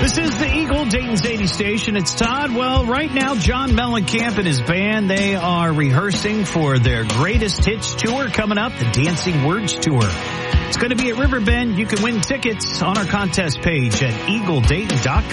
This is the Eagle, Dayton's 80 station. It's Todd. Well, right now, John Mellencamp and his band, they are rehearsing for their greatest hits tour coming up, the Dancing Words Tour. It's going to be at Riverbend. You can win tickets on our contest page at eagledayton.com.